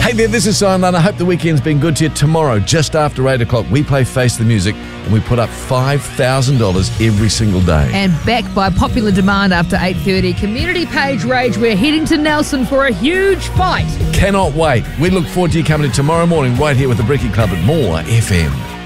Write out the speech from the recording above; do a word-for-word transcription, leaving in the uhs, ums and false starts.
Hey there, this is Simon. I hope the weekend's been good to you. Tomorrow, just after eight o'clock, we play Face the Music and we put up five thousand dollars every single day. And backed by popular demand after eight thirty, Community Page Rage, we're heading to Nelson for a huge fight. Cannot wait. We look forward to you coming in tomorrow morning right here with the Bricky Club at More F M.